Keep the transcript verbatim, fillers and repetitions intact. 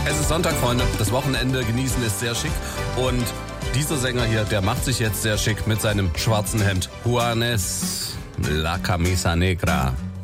Es ist Sonntag, Freunde. Das Wochenende genießen ist sehr schick. Und dieser Sänger hier, der macht sich jetzt sehr schick mit seinem schwarzen Hemd. Juanes, La Camisa Negra.